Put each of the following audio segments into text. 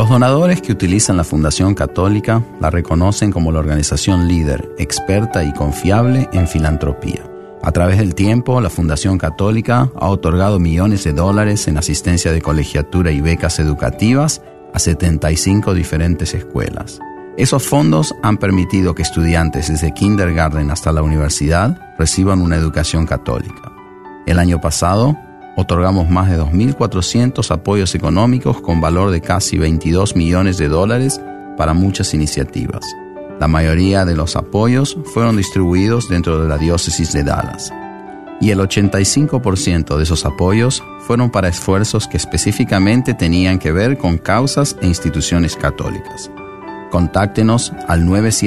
Los donadores que utilizan la Fundación Católica la reconocen como la organización líder, experta y confiable en filantropía. A través del tiempo, la Fundación Católica ha otorgado millones de dólares en asistencia de colegiatura y becas educativas a 75 diferentes escuelas. Esos fondos han permitido que estudiantes desde kindergarten hasta la universidad reciban una educación católica. El año pasado, otorgamos más de 2.400 apoyos económicos con valor de casi 22 millones de dólares para muchas iniciativas. La mayoría de los apoyos fueron distribuidos dentro de la diócesis de Dallas. Y el 85% de esos apoyos fueron para esfuerzos que específicamente tenían que ver con causas e instituciones católicas. Contáctenos al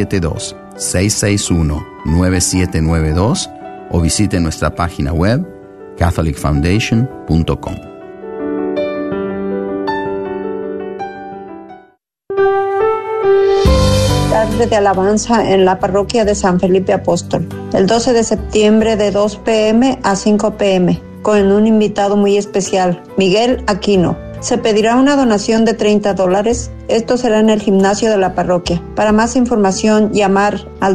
972-661-9792 o visite nuestra página web catholicfoundation.com. Tarde de alabanza en la parroquia de San Felipe Apóstol, el 12 de septiembre de 2 p.m. a 5 p.m., con un invitado muy especial, Miguel Aquino. Se pedirá una donación de $30. Esto será en el gimnasio de la parroquia. Para más información, llamar al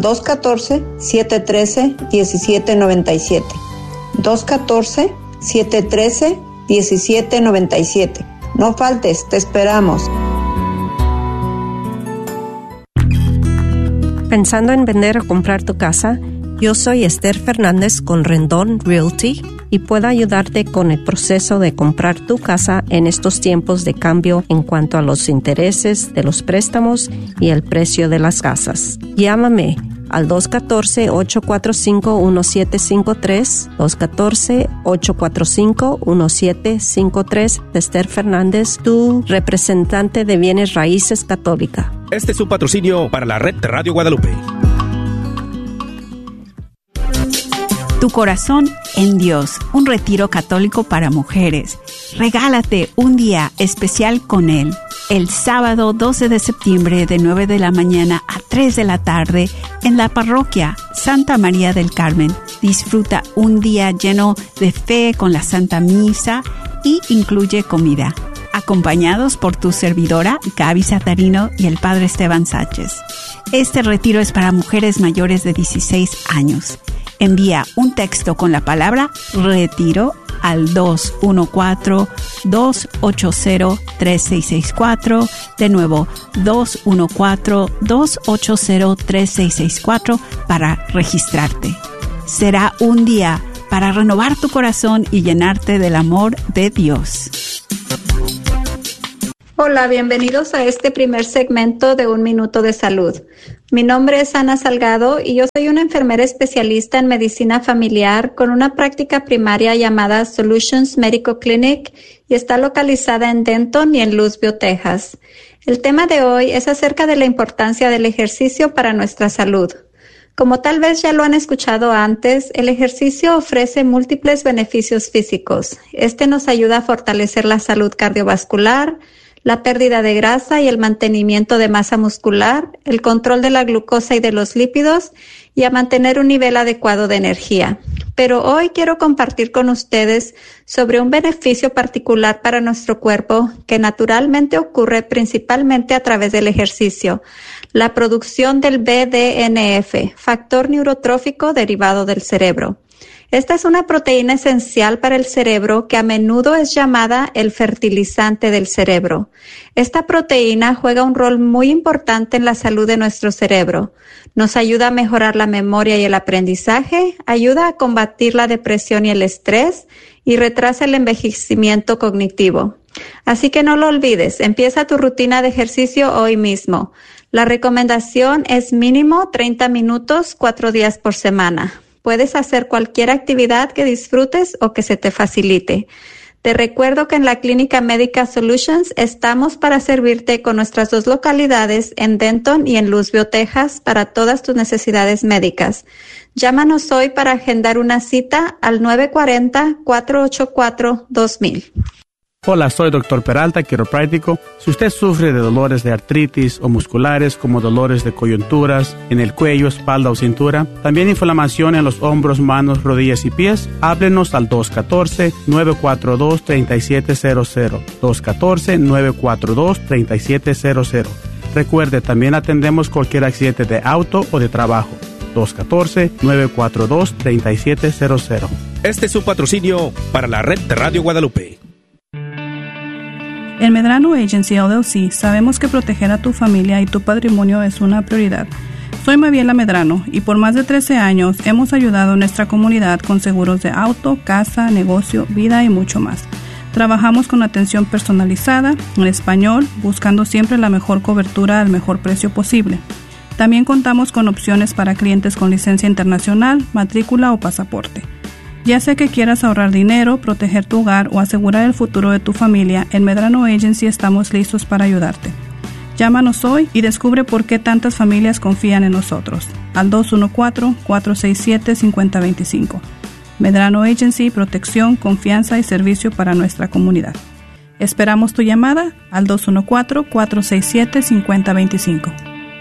214-713-1797. 214-713-1797. No faltes, te esperamos. ¿Pensando en vender o comprar tu casa? Yo soy Esther Fernández con Rendón Realty y puedo ayudarte con el proceso de comprar tu casa en estos tiempos de cambio en cuanto a los intereses de los préstamos y el precio de las casas. Llámame al 214-845-1753, 214-845-1753, Esther Fernández, tu representante de bienes raíces católica. Este es un patrocinio para la red de Radio Guadalupe. Tu corazón en Dios, un retiro católico para mujeres. Regálate un día especial con Él. El sábado 12 de septiembre de 9 de la mañana a 3 de la tarde en la parroquia Santa María del Carmen. Disfruta un día lleno de fe con la Santa Misa y incluye comida. Acompañados por tu servidora Gaby Satarino y el Padre Esteban Sánchez. Este retiro es para mujeres mayores de 16 años. Envía un texto con la palabra retiro al 214-280-3664. De nuevo, 214-280-3664 para registrarte. Será un día para renovar tu corazón y llenarte del amor de Dios. Hola, bienvenidos a este primer segmento de Un Minuto de Salud. Mi nombre es Ana Salgado y yo soy una enfermera especialista en medicina familiar con una práctica primaria llamada Solutions Medical Clinic y está localizada en Denton y en Louisville, Texas. El tema de hoy es acerca de la importancia del ejercicio para nuestra salud. Como tal vez ya lo han escuchado antes, el ejercicio ofrece múltiples beneficios físicos. Este nos ayuda a fortalecer la salud cardiovascular, la pérdida de grasa y el mantenimiento de masa muscular, el control de la glucosa y de los lípidos y a mantener un nivel adecuado de energía. Pero hoy quiero compartir con ustedes sobre un beneficio particular para nuestro cuerpo que naturalmente ocurre principalmente a través del ejercicio, la producción del BDNF, factor neurotrófico derivado del cerebro. Esta es una proteína esencial para el cerebro que a menudo es llamada el fertilizante del cerebro. Esta proteína juega un rol muy importante en la salud de nuestro cerebro. Nos ayuda a mejorar la memoria y el aprendizaje, ayuda a combatir la depresión y el estrés y retrasa el envejecimiento cognitivo. Así que no lo olvides, empieza tu rutina de ejercicio hoy mismo. La recomendación es mínimo 30 minutos, 4 días por semana. Puedes hacer cualquier actividad que disfrutes o que se te facilite. Te recuerdo que en la Clínica Médica Solutions estamos para servirte con nuestras 2 localidades en Denton y en Louisville, Texas, para todas tus necesidades médicas. Llámanos hoy para agendar una cita al 940-484-2000. Hola, soy Dr. Peralta, quiropráctico. Si usted sufre de dolores de artritis o musculares como dolores de coyunturas en el cuello, espalda o cintura, también inflamación en los hombros, manos, rodillas y pies, háblenos al 214-942-3700. 214-942-3700. Recuerde, también atendemos cualquier accidente de auto o de trabajo. 214-942-3700. Este es su patrocinio para la red de Radio Guadalupe. En Medrano Agency LLC sabemos que proteger a tu familia y tu patrimonio es una prioridad. Soy Mabiela Medrano y por más de 13 años hemos ayudado a nuestra comunidad con seguros de auto, casa, negocio, vida y mucho más. Trabajamos con atención personalizada, en español, buscando siempre la mejor cobertura al mejor precio posible. También contamos con opciones para clientes con licencia internacional, matrícula o pasaporte. Ya sea que quieras ahorrar dinero, proteger tu hogar o asegurar el futuro de tu familia, en Medrano Agency estamos listos para ayudarte. Llámanos hoy y descubre por qué tantas familias confían en nosotros. Al 214-467-5025. Medrano Agency, protección, confianza y servicio para nuestra comunidad. Esperamos tu llamada al 214-467-5025.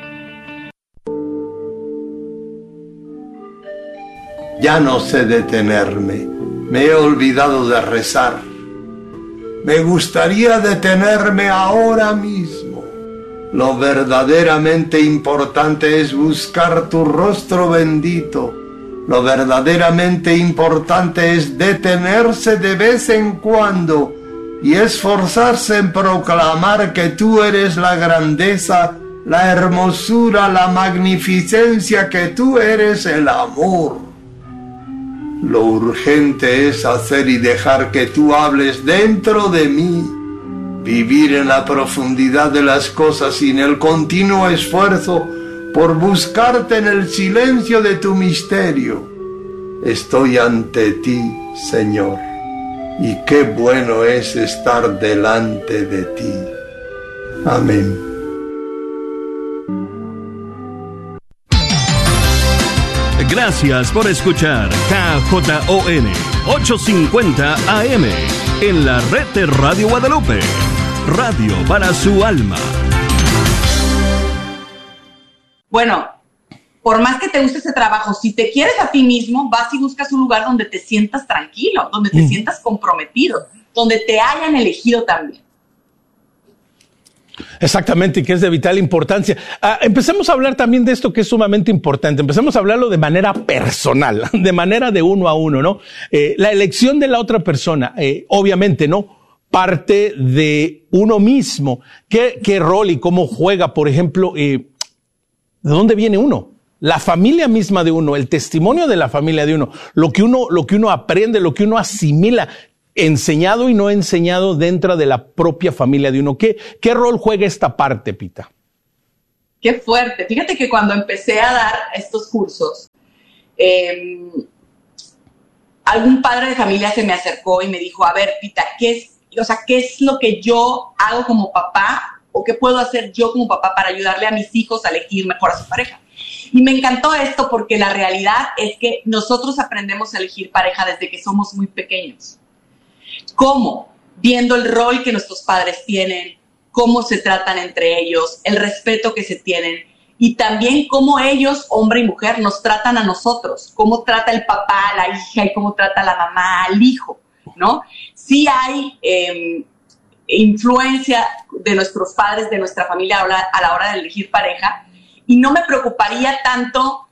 Ya no sé detenerme, me he olvidado de rezar. Me gustaría detenerme ahora mismo. Lo verdaderamente importante es buscar tu rostro bendito. Lo verdaderamente importante es detenerse de vez en cuando y esforzarse en proclamar que tú eres la grandeza, la hermosura, la magnificencia, que tú eres el amor. Lo urgente es hacer y dejar que tú hables dentro de mí, vivir en la profundidad de las cosas sin el continuo esfuerzo por buscarte en el silencio de tu misterio. Estoy ante ti, Señor, y qué bueno es estar delante de ti. Amén. Gracias por escuchar KJON 850 AM en la red de Radio Guadalupe. Radio para su alma. Bueno, por más que te guste ese trabajo, si te quieres a ti mismo, vas y buscas un lugar donde te sientas tranquilo, donde te sientas comprometido, donde te hayan elegido también. Exactamente, y que es de vital importancia. Empecemos a hablar también de esto que es sumamente importante. Empecemos a hablarlo de manera personal, de manera de uno a uno, ¿no? La elección de la otra persona, obviamente, ¿no? Parte de uno mismo. ¿Qué rol y cómo juega, por ejemplo, de dónde viene uno? La familia misma de uno, el testimonio de la familia de uno, lo que uno aprende, lo que uno asimila, enseñado y no enseñado dentro de la propia familia de uno. ¿Qué rol juega esta parte, Pita? Qué fuerte. Fíjate que cuando empecé a dar estos cursos, algún padre de familia se me acercó y me dijo, a ver, Pita, ¿qué es lo que yo hago como papá o qué puedo hacer yo como papá para ayudarle a mis hijos a elegir mejor a su pareja? Y me encantó esto porque la realidad es que nosotros aprendemos a elegir pareja desde que somos muy pequeños. ¿Cómo? Viendo el rol que nuestros padres tienen, cómo se tratan entre ellos, el respeto que se tienen y también cómo ellos, hombre y mujer, nos tratan a nosotros, cómo trata el papá a la hija y cómo trata la mamá al hijo, ¿no? Sí hay influencia de nuestros padres, de nuestra familia a la hora de elegir pareja y no me preocuparía tanto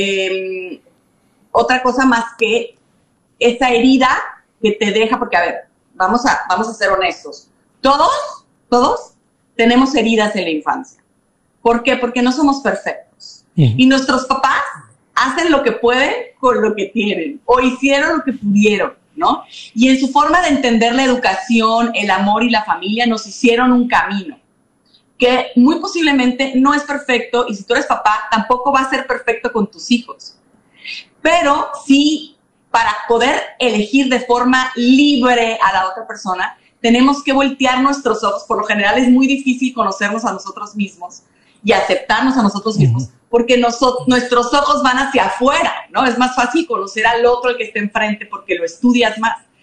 otra cosa más que esa herida que te deja, porque a ver, vamos a ser honestos. Todos tenemos heridas en la infancia. ¿Por qué? Porque no somos perfectos. Y nuestros papás hacen lo que pueden con lo que tienen, o hicieron lo que pudieron, ¿no? Y en su forma de entender la educación, el amor y la familia, nos hicieron un camino que muy posiblemente no es perfecto, y si tú eres papá, tampoco va a ser perfecto con tus hijos. Pero sí, para poder elegir de forma libre a la otra persona, tenemos que voltear nuestros ojos. Por lo general es muy difícil conocernos a nosotros mismos y aceptarnos a nosotros mismos, porque nuestros ojos van hacia afuera, ¿no? Es más fácil conocer al otro, el que está enfrente, porque lo estudias más.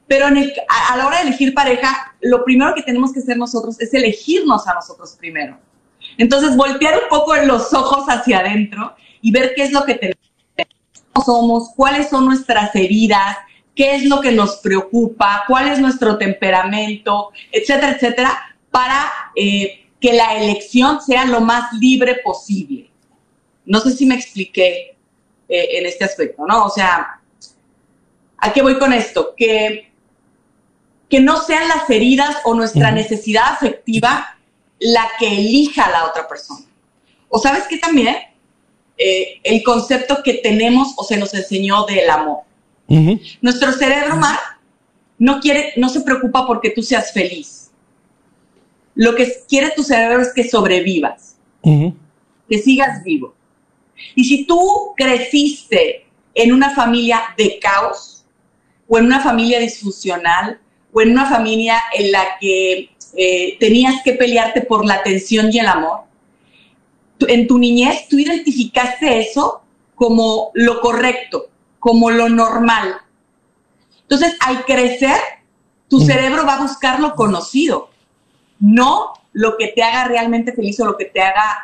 Pero a la hora de elegir pareja, lo primero que tenemos que hacer nosotros es elegirnos a nosotros primero. Entonces, voltear un poco los ojos hacia adentro y ver qué es lo que tenemos, somos, cuáles son nuestras heridas, qué es lo que nos preocupa, cuál es nuestro temperamento, etcétera, etcétera, para que la elección sea lo más libre posible. No sé si me expliqué en este aspecto, ¿no? O sea, ¿a qué voy con esto? Que no sean las heridas o nuestra necesidad afectiva la que elija a la otra persona. O ¿sabes qué también? El concepto que tenemos o se nos enseñó del amor. Nuestro cerebro, Mar, no se preocupa porque tú seas feliz. Lo que quiere tu cerebro es que sobrevivas, que sigas vivo. Y si tú creciste en una familia de caos, o en una familia disfuncional, o en una familia en la que tenías que pelearte por la atención y el amor, en tu niñez tú identificaste eso como lo correcto, como lo normal. Entonces, al crecer, tu cerebro va a buscar lo conocido, no lo que te haga realmente feliz o lo que te haga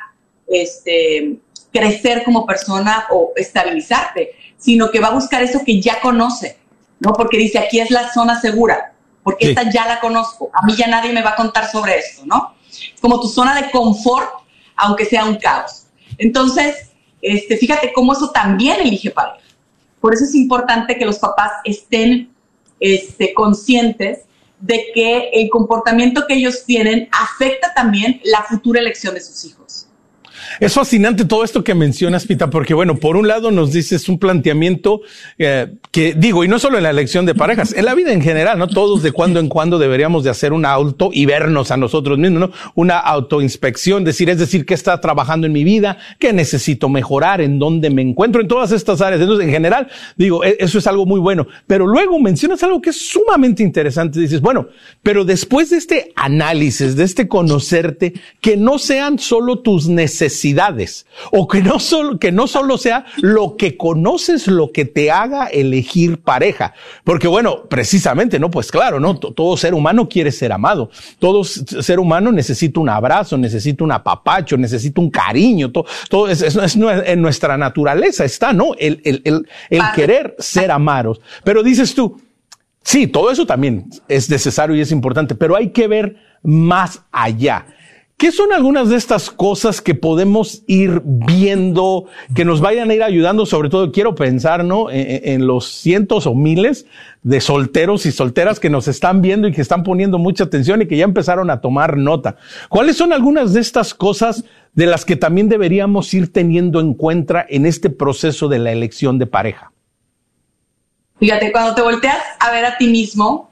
crecer como persona o estabilizarte, sino que va a buscar eso que ya conoce, ¿no? Porque dice, aquí es la zona segura, porque esta ya la conozco, a mí ya nadie me va a contar sobre esto, ¿no? Es como tu zona de confort, aunque sea un caos. Entonces, fíjate cómo eso también elige pareja. Por eso es importante que los papás estén conscientes de que el comportamiento que ellos tienen afecta también la futura elección de sus hijos. Es fascinante todo esto que mencionas, Pita, porque bueno, por un lado nos dices un planteamiento que digo, y no solo en la elección de parejas, en la vida en general, ¿no? Todos de cuando en cuando deberíamos de hacer un auto y vernos a nosotros mismos, ¿no? Una autoinspección, es decir, qué está trabajando en mi vida, qué necesito mejorar, en dónde me encuentro, en todas estas áreas. Entonces, en general, digo, eso es algo muy bueno. Pero luego mencionas algo que es sumamente interesante. Dices, bueno, pero después de este análisis, de este conocerte, que no sean solo tus necesidades, o que no solo sea lo que conoces lo que te haga elegir pareja, porque bueno, precisamente, no, pues claro, no, todo ser humano quiere ser amado, todo ser humano necesita un abrazo, necesita un apapacho, necesita un cariño, todo es en nuestra naturaleza está, ¿no? El querer ser amados. Pero dices tú, sí, todo eso también es necesario y es importante, pero hay que ver más allá. ¿Qué son algunas de estas cosas que podemos ir viendo, que nos vayan a ir ayudando? Sobre todo quiero pensar, ¿no? En los cientos o miles de solteros y solteras que nos están viendo y que están poniendo mucha atención y que ya empezaron a tomar nota. ¿Cuáles son algunas de estas cosas de las que también deberíamos ir teniendo en cuenta en este proceso de la elección de pareja? Fíjate, cuando te volteas a ver a ti mismo,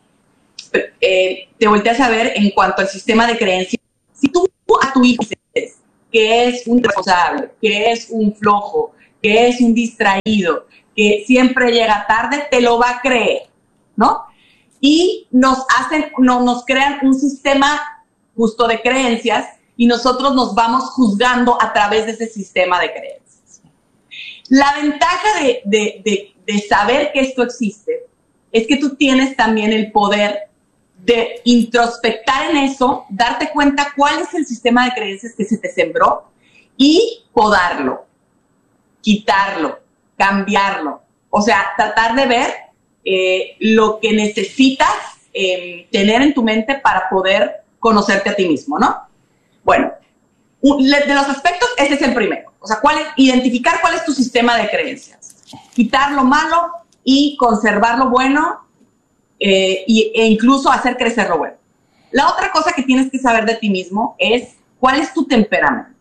te volteas a ver en cuanto al sistema de creencias. Si tú a tu hijo dices que es un irresponsable, que es un flojo, que es un distraído, que siempre llega tarde, te lo va a creer, ¿no? Y nos crean un sistema justo de creencias y nosotros nos vamos juzgando a través de ese sistema de creencias. La ventaja de saber que esto existe es que tú tienes también el poder de introspectar en eso, darte cuenta cuál es el sistema de creencias que se te sembró y podarlo, quitarlo, cambiarlo. O sea, tratar de ver lo que necesitas tener en tu mente para poder conocerte a ti mismo, ¿no? Bueno, de los aspectos, ese es el primero. O sea, identificar cuál es tu sistema de creencias. Quitar lo malo y conservar lo bueno, e incluso hacer crecer lo bueno. La otra cosa que tienes que saber de ti mismo es cuál es tu temperamento.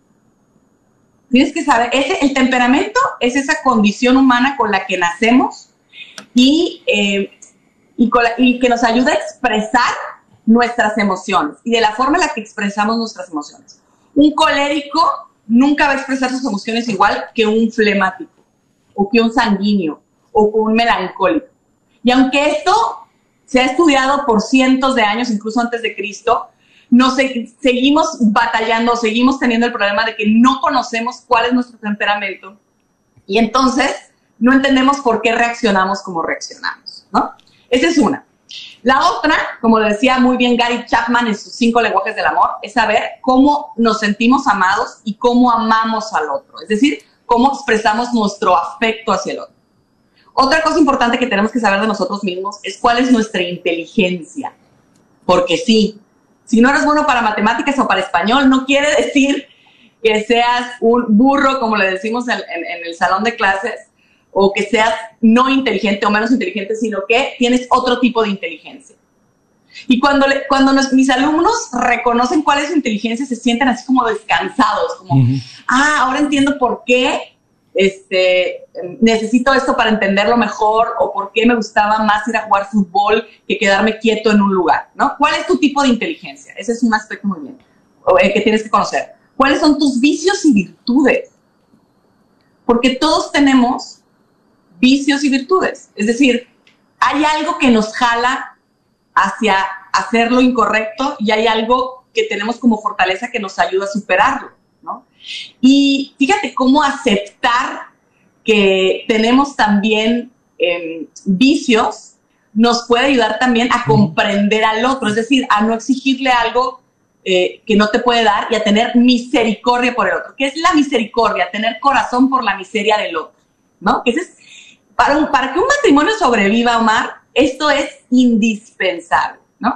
Tienes que saber, el temperamento es esa condición humana con la que nacemos y que nos ayuda a expresar nuestras emociones y de la forma en la que expresamos nuestras emociones. Un colérico nunca va a expresar sus emociones igual que un flemático o que un sanguíneo o que un melancólico. Y aunque esto se ha estudiado por cientos de años, incluso antes de Cristo, seguimos batallando, seguimos teniendo el problema de que no conocemos cuál es nuestro temperamento y entonces no entendemos por qué reaccionamos como reaccionamos, ¿no? Esa es una. La otra, como lo decía muy bien Gary Chapman en sus 5 lenguajes del amor, es saber cómo nos sentimos amados y cómo amamos al otro. Es decir, cómo expresamos nuestro afecto hacia el otro. Otra cosa importante que tenemos que saber de nosotros mismos es cuál es nuestra inteligencia. Porque sí, si no eres bueno para matemáticas o para español, no quiere decir que seas un burro, como le decimos en el salón de clases, o que seas no inteligente o menos inteligente, sino que tienes otro tipo de inteligencia. Y cuando mis alumnos reconocen cuál es su inteligencia, se sienten así como descansados, como, ahora entiendo por qué necesito esto para entenderlo mejor, o por qué me gustaba más ir a jugar fútbol que quedarme quieto en un lugar, ¿no? ¿Cuál es tu tipo de inteligencia? Ese es un aspecto muy bien, que tienes que conocer. ¿Cuáles son tus vicios y virtudes? Porque todos tenemos vicios y virtudes. Es decir, hay algo que nos jala hacia hacer lo incorrecto y hay algo que tenemos como fortaleza que nos ayuda a superarlo, ¿no? Y fíjate cómo aceptar que tenemos también vicios nos puede ayudar también a comprender al otro, es decir, a no exigirle algo que no te puede dar y a tener misericordia por el otro. ¿Qué es la misericordia? Tener corazón por la miseria del otro, ¿no? Que ese es, para que un matrimonio sobreviva, Omar, esto es indispensable, ¿no?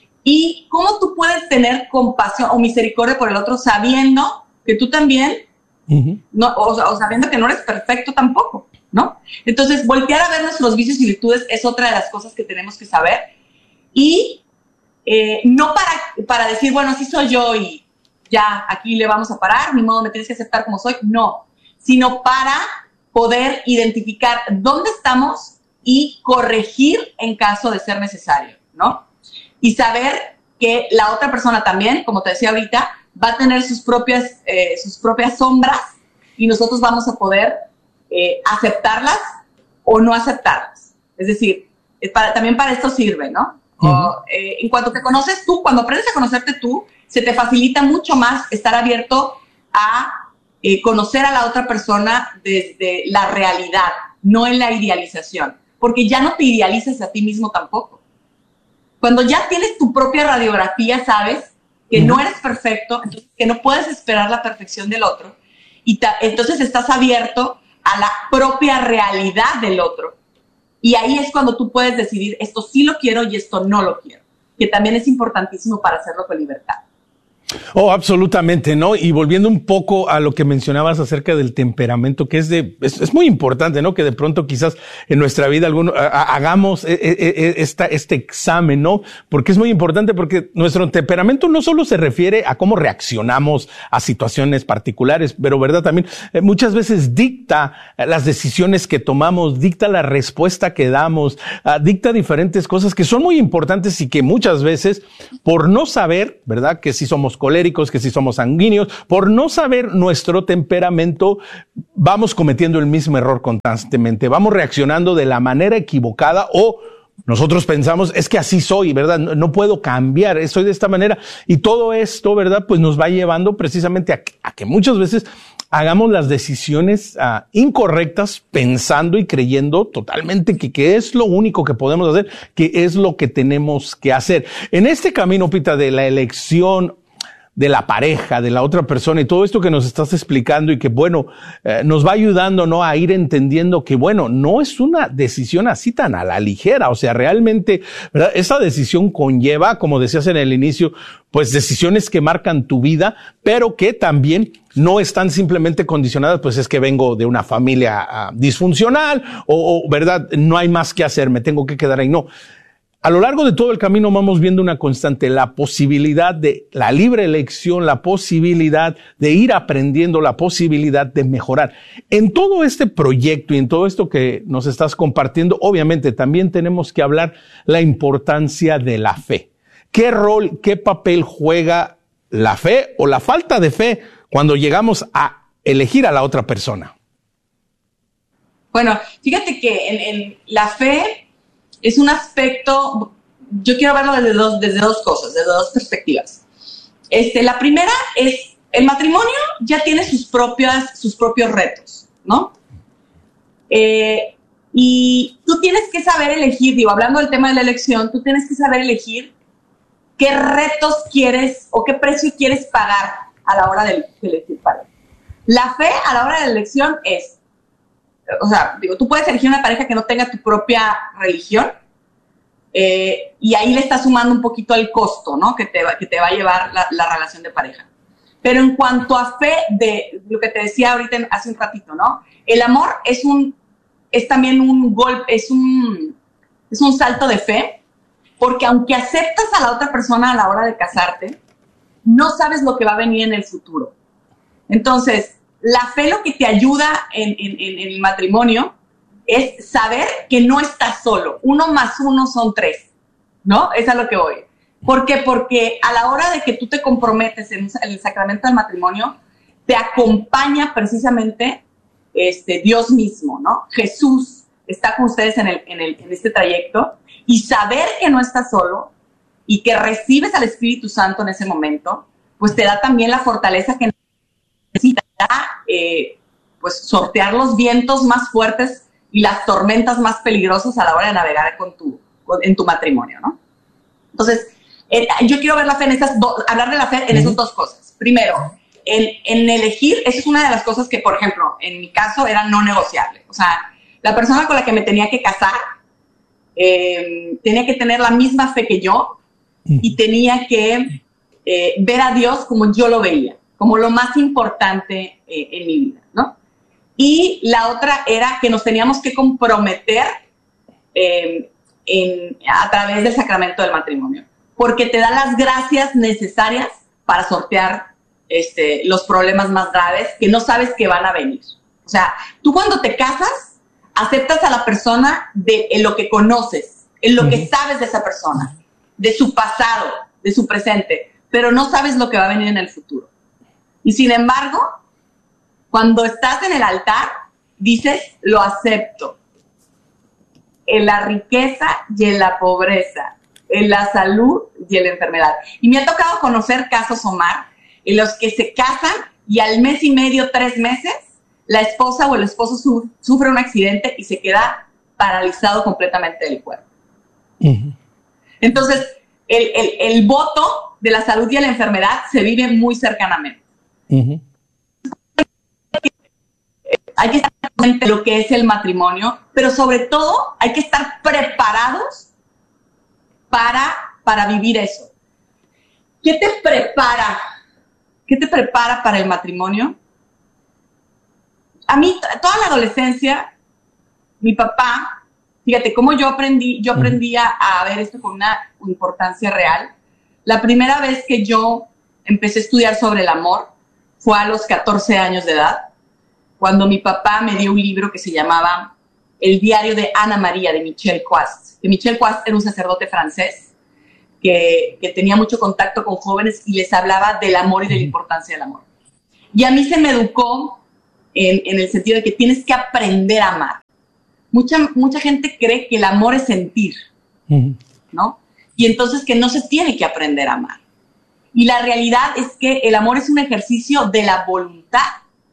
Y cómo tú puedes tener compasión o misericordia por el otro sabiendo que tú también, no, o sabiendo que no eres perfecto tampoco, ¿no? Entonces, voltear a ver nuestros vicios y virtudes es otra de las cosas que tenemos que saber. Y no para decir, bueno, así soy yo y ya, aquí le vamos a parar, ni modo, me tienes que aceptar como soy. No, sino para poder identificar dónde estamos y corregir en caso de ser necesario, ¿no? Y saber que la otra persona también, como te decía ahorita, va a tener sus propias sombras y nosotros vamos a poder aceptarlas o no aceptarlas. Es decir, también para esto sirve, ¿no? En cuanto te conoces tú, cuando aprendes a conocerte tú, se te facilita mucho más estar abierto a conocer a la otra persona desde la realidad, no en la idealización, porque ya no te idealizas a ti mismo tampoco. Cuando ya tienes tu propia radiografía, sabes que no eres perfecto, entonces que no puedes esperar la perfección del otro, y entonces estás abierto a la propia realidad del otro. Y ahí es cuando tú puedes decidir, esto sí lo quiero y esto no lo quiero, que también es importantísimo para hacerlo con libertad. Oh, absolutamente, ¿no? Y volviendo un poco a lo que mencionabas acerca del temperamento, que es muy importante, ¿no? Que de pronto quizás en nuestra vida hagamos este examen, ¿no? Porque es muy importante, porque nuestro temperamento no solo se refiere a cómo reaccionamos a situaciones particulares, pero verdad también muchas veces dicta las decisiones que tomamos, dicta la respuesta que damos, dicta diferentes cosas que son muy importantes y que muchas veces por no saber, ¿verdad? Que si somos coléricos, que si somos sanguíneos, por no saber nuestro temperamento, vamos cometiendo el mismo error constantemente, vamos reaccionando de la manera equivocada o nosotros pensamos, es que así soy, ¿verdad? No puedo cambiar, soy de esta manera. Y todo esto, ¿verdad? Pues nos va llevando precisamente a que muchas veces hagamos las decisiones incorrectas pensando y creyendo totalmente que es lo único que podemos hacer, que es lo que tenemos que hacer. En este camino, Pita, de la elección de la pareja, de la otra persona y todo esto que nos estás explicando y que, bueno, nos va ayudando, ¿no? A ir entendiendo que, bueno, no es una decisión así tan a la ligera. O sea, realmente, ¿verdad? Esa decisión conlleva, como decías en el inicio, pues decisiones que marcan tu vida, pero que también no están simplemente condicionadas, pues es que vengo de una familia disfuncional o, ¿verdad? No hay más que hacer, me tengo que quedar ahí. No. A lo largo de todo el camino vamos viendo una constante, la posibilidad de la libre elección, la posibilidad de ir aprendiendo, la posibilidad de mejorar. En todo este proyecto y en todo esto que nos estás compartiendo, obviamente también tenemos que hablar la importancia de la fe. ¿Qué rol, qué papel juega la fe o la falta de fe cuando llegamos a elegir a la otra persona? Bueno, fíjate que en la fe es un aspecto, yo quiero verlo desde dos cosas, desde dos perspectivas. La primera es, el matrimonio ya tiene sus propios retos, ¿no? Y tú tienes que saber elegir, digo, hablando del tema de la elección, tú tienes que saber elegir qué retos quieres o qué precio quieres pagar a la hora de elegir pareja. La fe a la hora de la elección es, o sea, digo, tú puedes elegir una pareja que no tenga tu propia religión, y ahí le estás sumando un poquito el costo, ¿no? Que te va a llevar la relación de pareja. Pero en cuanto a fe, de lo que te decía ahorita hace un ratito, ¿no? El amor es también un golpe, es un salto de fe, porque aunque aceptas a la otra persona a la hora de casarte, no sabes lo que va a venir en el futuro. Entonces, la fe lo que te ayuda en el matrimonio es saber que no estás solo. 1 más 1 son 3, ¿no? Es a lo que voy. ¿Por qué? Porque a la hora de que tú te comprometes en el sacramento del matrimonio, te acompaña precisamente Dios mismo, ¿no? Jesús está con ustedes en este trayecto, y saber que no estás solo y que recibes al Espíritu Santo en ese momento, pues te da también la fortaleza que necesitas pues sortear los vientos más fuertes y las tormentas más peligrosas a la hora de navegar en tu matrimonio, ¿no? Entonces, yo quiero ver la fe hablar de la fe en esas 2 cosas. Primero, en elegir, esa es una de las cosas que, por ejemplo, en mi caso era no negociable. O sea, la persona con la que me tenía que casar tenía que tener la misma fe que yo y tenía que ver a Dios como yo lo veía, como lo más importante en mi vida, ¿no? Y la otra era que nos teníamos que comprometer a través del sacramento del matrimonio, porque te da las gracias necesarias para sortear los problemas más graves que no sabes que van a venir. O sea, tú cuando te casas, aceptas a la persona en lo que conoces, en lo que sabes de esa persona, de su pasado, de su presente, pero no sabes lo que va a venir en el futuro. Y sin embargo, cuando estás en el altar, dices, lo acepto. En la riqueza y en la pobreza, en la salud y en la enfermedad. Y me ha tocado conocer casos, Omar, en los que se casan y al mes y medio, 3 meses, la esposa o el esposo sufre un accidente y se queda paralizado completamente del cuerpo. Uh-huh. Entonces, el voto de la salud y de la enfermedad se vive muy cercanamente. Uh-huh. Hay que estar consciente de lo que es el matrimonio, pero sobre todo hay que estar preparados para vivir eso. ¿Qué te prepara? ¿Qué te prepara para el matrimonio? A mí, toda la adolescencia, mi papá, fíjate cómo yo aprendí a ver esto con una importancia real. La primera vez que yo empecé a estudiar sobre el amor fue a los 14 años de edad, cuando mi papá me dio un libro que se llamaba El diario de Ana María, de Michel Quast. Que Michel Quast era un sacerdote francés que tenía mucho contacto con jóvenes y les hablaba del amor y de la importancia del amor. Y a mí se me educó en el sentido de que tienes que aprender a amar. Mucha gente cree que el amor es sentir, ¿no? Y entonces que no se tiene que aprender a amar. Y la realidad es que el amor es un ejercicio de la voluntad,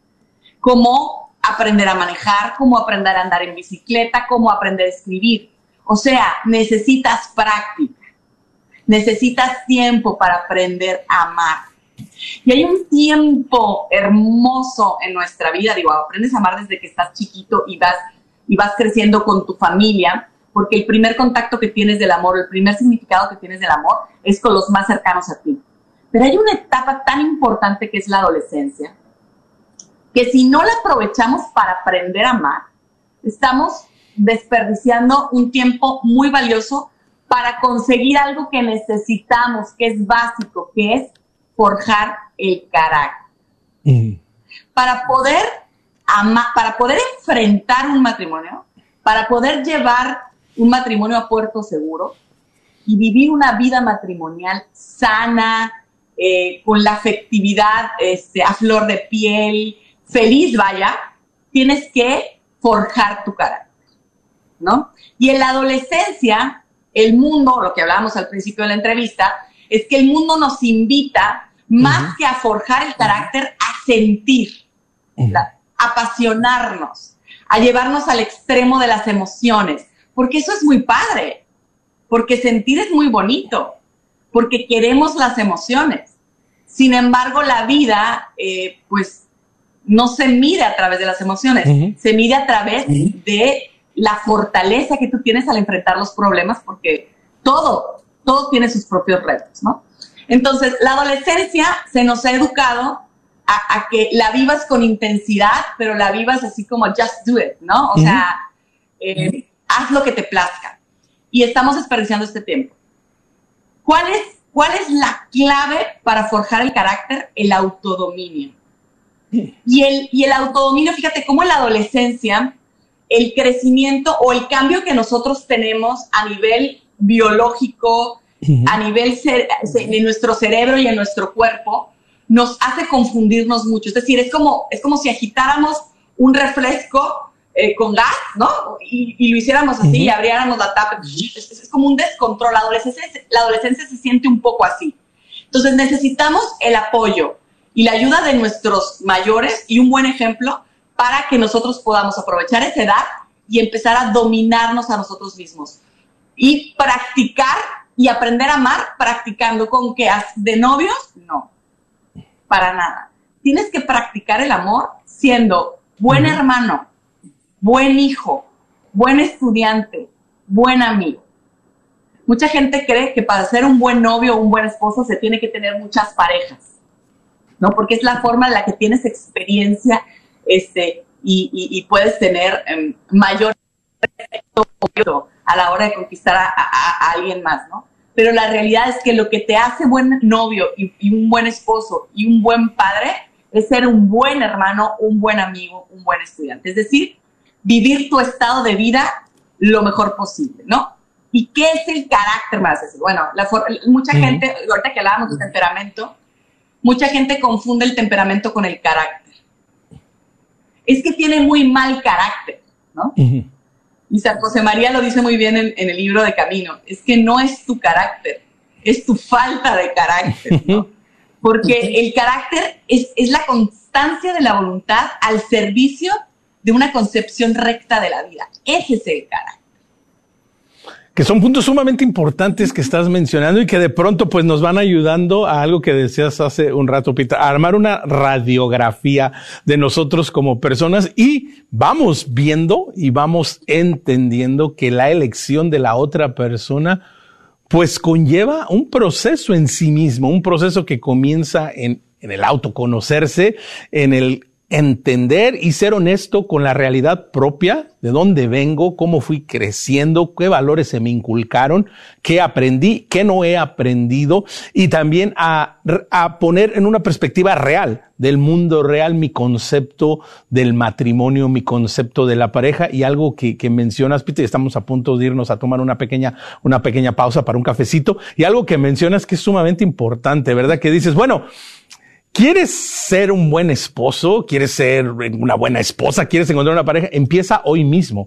como aprender a manejar, como aprender a andar en bicicleta, como aprender a escribir. O sea, necesitas práctica, necesitas tiempo para aprender a amar. Y hay un tiempo hermoso en nuestra vida, digo, aprendes a amar desde que estás chiquito y vas creciendo con tu familia, porque el primer contacto que tienes del amor, el primer significado que tienes del amor es con los más cercanos a ti. Pero hay una etapa tan importante que es la adolescencia, que si no la aprovechamos para aprender a amar, estamos desperdiciando un tiempo muy valioso para conseguir algo que necesitamos, que es básico, que es forjar el carácter. Para poder amar, para poder enfrentar un matrimonio, para poder llevar un matrimonio a puerto seguro y vivir una vida matrimonial sana, con la afectividad a flor de piel, feliz, vaya, tienes que forjar tu carácter, ¿no? Y en la adolescencia, el mundo, lo que hablábamos al principio de la entrevista, es que el mundo nos invita más que a forjar el carácter, a sentir, a apasionarnos, a llevarnos al extremo de las emociones, porque eso es muy padre, porque sentir es muy bonito, porque queremos las emociones. Sin embargo, la vida, pues, no se mide a través de las emociones, se mide a través de la fortaleza que tú tienes al enfrentar los problemas, porque todo tiene sus propios retos, ¿no? Entonces, la adolescencia se nos ha educado a que la vivas con intensidad, pero la vivas así como just do it, ¿no? O sea, haz lo que te plazca. Y estamos desperdiciando este tiempo. ¿Cuál es la clave para forjar el carácter? El autodominio. Y el autodominio, fíjate cómo en la adolescencia, el crecimiento o el cambio que nosotros tenemos a nivel biológico, a nivel de nuestro cerebro y en nuestro cuerpo, nos hace confundirnos mucho. Es decir, es como si agitáramos un refresco con gas, ¿no? Y lo hiciéramos así y abriéramos la tapa. Es como un descontrol. La adolescencia se siente un poco así. Entonces necesitamos el apoyo y la ayuda de nuestros mayores y un buen ejemplo para que nosotros podamos aprovechar esa edad y empezar a dominarnos a nosotros mismos. Y practicar y aprender a amar practicando. ¿Con qué? ¿De novios? No, para nada. Tienes que practicar el amor siendo buen hermano, buen hijo, buen estudiante, buen amigo. Mucha gente cree que para ser un buen novio o un buen esposo se tiene que tener muchas parejas, ¿no? Porque es la forma en la que tienes experiencia y puedes tener mayor efecto a la hora de conquistar a alguien más, ¿no? Pero la realidad es que lo que te hace buen novio y un buen esposo y un buen padre es ser un buen hermano, un buen amigo, un buen estudiante. Es decir, vivir tu estado de vida lo mejor posible, ¿no? ¿Y qué es el carácter? Más decir, bueno, mucha gente, ahorita que hablábamos de temperamento, mucha gente confunde el temperamento con el carácter. Es que tiene muy mal carácter, ¿no? Y San José María lo dice muy bien en el libro de Camino. Es que no es tu carácter, es tu falta de carácter, ¿no? Porque el carácter es la constancia de la voluntad al servicio de una concepción recta de la vida. Ese es el carácter. Que son puntos sumamente importantes que estás mencionando y que de pronto pues nos van ayudando a algo que decías hace un rato, Peter, a armar una radiografía de nosotros como personas y vamos viendo y vamos entendiendo que la elección de la otra persona pues conlleva un proceso en sí mismo, un proceso que comienza en el autoconocerse, en el entender y ser honesto con la realidad propia, de dónde vengo, cómo fui creciendo, qué valores se me inculcaron, qué aprendí, qué no he aprendido, y también a poner en una perspectiva real, del mundo real, mi concepto del matrimonio, mi concepto de la pareja, y algo que mencionas, Peter, y estamos a punto de irnos a tomar una pequeña pausa para un cafecito, y algo que mencionas que es sumamente importante, ¿verdad? Que dices, bueno, ¿quieres ser un buen esposo? ¿Quieres ser una buena esposa? ¿Quieres encontrar una pareja? Empieza hoy mismo.